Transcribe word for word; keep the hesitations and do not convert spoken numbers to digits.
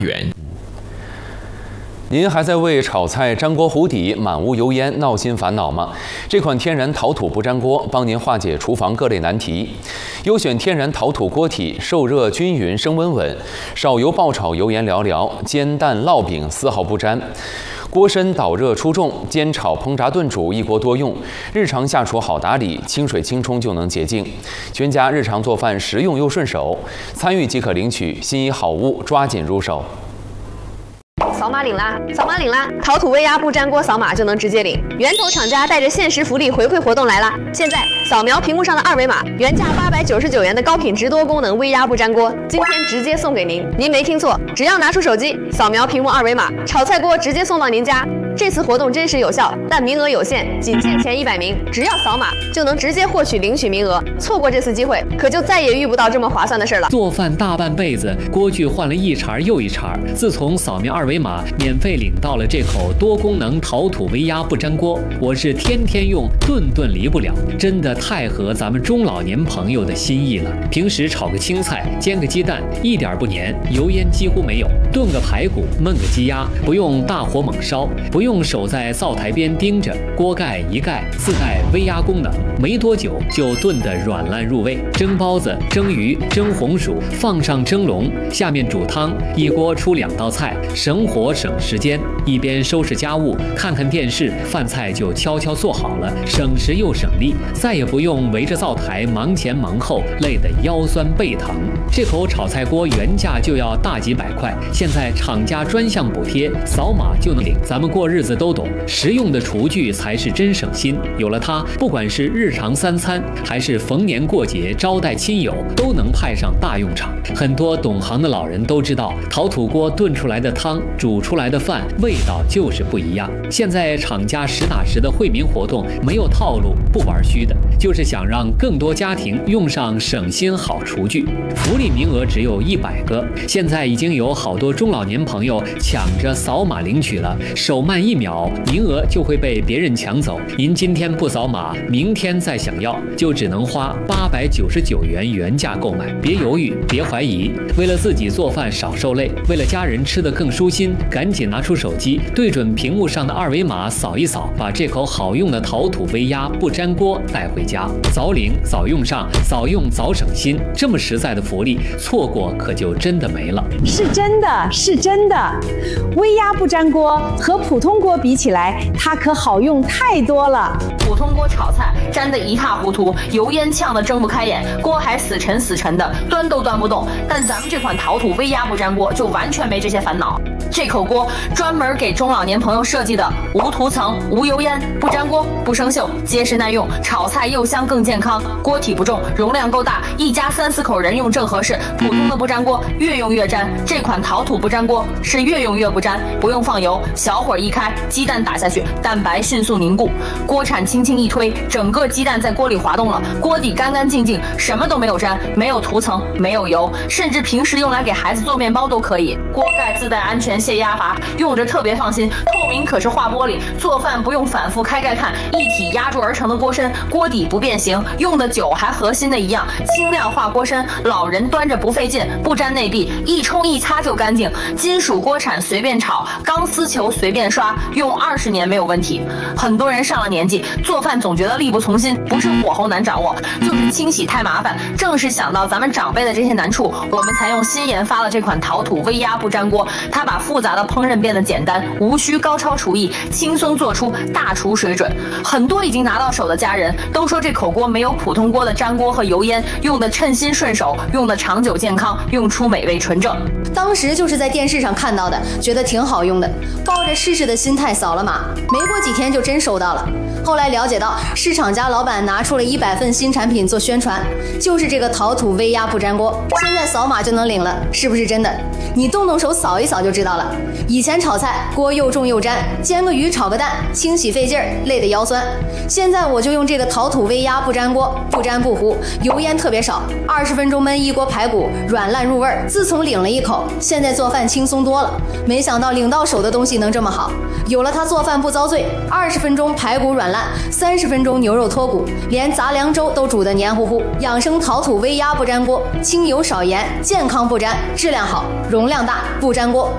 元。您还在为炒菜粘锅糊底、满屋油烟闹心烦恼吗？这款天然陶土不粘锅帮您化解厨房各类难题。优选天然陶土锅体，受热均匀，升温稳，少油爆炒，油烟寥寥，煎蛋烙饼丝毫不粘。锅身导热出重，煎炒烹炸炖煮一锅多用，日常下厨好打理，清水轻冲就能洁净。全家日常做饭实用又顺手，参与即可领取，心仪好物抓紧入手。 扫码领啦！扫码领啦！陶土微压不粘锅扫码就能直接领。源头厂家带着限时福利回馈活动来啦！现在扫描屏幕上的二维码，原价八百九十九元的高品质多功能微压不粘锅，今天直接送给您。您没听错，只要拿出手机扫描屏幕二维码，炒菜锅直接送到您家。这次活动真实有效，但名额有限，仅限前一百名。只要扫码就能直接获取领取名额，错过这次机会，可就再也遇不到这么划算的事了。 做饭大半辈子，锅具换了一茬又一茬，自从扫描二维码，免费领到了这口多功能陶土微压不粘锅，我是天天用，顿顿离不了，真的太合咱们中老年朋友的心意了。平时炒个青菜，煎个鸡蛋，一点不粘，油烟几乎没有；炖个排骨，焖个鸡鸭，不用大火猛烧，不用守在灶台边盯着，锅盖一盖，自带微压功能，没多久就炖得软烂入味。蒸包子、蒸鱼、蒸红薯，放上蒸笼，下面煮汤，一锅出两道菜，省火省时间。一边收拾家务，看看电视，饭菜就悄悄做好了，省时又省力，再也不用围着灶台忙前忙后，累得腰酸背疼。这口炒菜锅原价就要大几百块，现在厂家专项补贴，扫码就能领。咱们过日子都懂，实用的厨具才是真省心。有了它，不管是日常三餐，还是逢年过节招待亲友，都能派上大用场。很多懂行的老人都知道，陶土锅炖出来的汤，煮出来的饭，味道就是不一样。现在厂家实打实的惠民活动，没有套路，不玩虚的，就是想让更多家庭用上省心好厨具。福利名额只有一百个，现在已经有好多中老年朋友抢着扫码领取了，手慢一秒，名额就会被别人抢走。您今天不扫码，明天再想要，就只能花八百九十九元原价购买。别犹豫，别怀疑，为了自己做饭少受累，为了家人吃得更舒心，赶紧拿出手机，对准屏幕上的二维码扫一扫，把这口好用的陶土微压不粘锅带回家。早领早用上，早用早省心，这么实在的福利，错过可就真的没了。 是真的，是真的。微压不粘锅和普通锅比起来，它可好用太多了。 普通锅炒菜粘得一塌糊涂，油烟呛得睁不开眼，锅还死沉死沉的，端都端不动。但咱们这款陶土微压不粘锅就完全没这些烦恼。这口锅专门给中老年朋友设计的，无涂层、无油烟、不粘锅、不生锈，结实耐用，炒菜又香更健康。锅体不重，容量够大，一家三四口人用正合适。普通的不粘锅越用越粘，这款陶土不粘锅是越用越不粘，不用放油，小火一开，鸡蛋打下去，蛋白迅速凝固，锅铲轻轻一推，整个鸡蛋在锅里滑动了，锅底干干净净，什么都没有粘，没有涂层，没有油，甚至平时用来给孩子做面包都可以。锅盖自带安全泄压阀，用着特别放心。透明可视化玻璃，做饭不用反复开盖看，一体压铸而成的锅身，锅底不变形，用的久还和新的一样。轻量化锅身，老人端着不费劲，不粘内壁，一冲一擦就干净。金属锅铲随便炒，钢丝球随便刷，用二十年没有问题。很多人上了年纪，做饭总觉得力不从心，不是火候难掌握，就是清洗太麻烦。正是想到咱们长辈的这些难处，我们才用新研发了这款陶土微压不粘锅。它把复杂的烹饪变得简单，无需高超厨艺，轻松做出大厨水准。很多已经拿到手的家人都说，这口锅没有普通锅的粘锅和油烟，用的称心顺手，用的长久健康，用出美味纯正。 当时就是在电视上看到的，觉得挺好用的，抱着试试的心态扫了码，没过几天就真收到了。后来了解到，市场家老板拿出了一百份新产品做宣传，就是这个陶土微压不粘锅，现在扫码就能领了，是不是真的？你动动手扫一扫就知道了。以前炒菜锅又重又粘，煎个鱼炒个蛋，清洗费劲儿，累得腰酸。现在我就用这个陶土微压不粘锅，不粘不糊，油烟特别少，二十分钟焖一锅排骨，软烂入味儿。自从领了一口，现在做饭轻松多了。没想到领到手的东西能这么好，有了它做饭不遭罪，二十分钟排骨软烂，三十分钟牛肉脱骨，连杂粮粥都煮得黏糊糊。养生陶土微压不粘锅，轻油少盐，健康不粘，质量好，容量大，不粘锅。